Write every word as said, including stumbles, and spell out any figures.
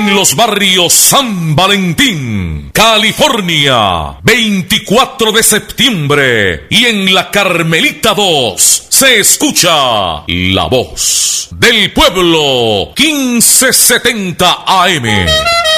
En los barrios San Valentín, California, veinticuatro de septiembre, y en la Carmelita dos se escucha la voz del pueblo, quince setenta A M.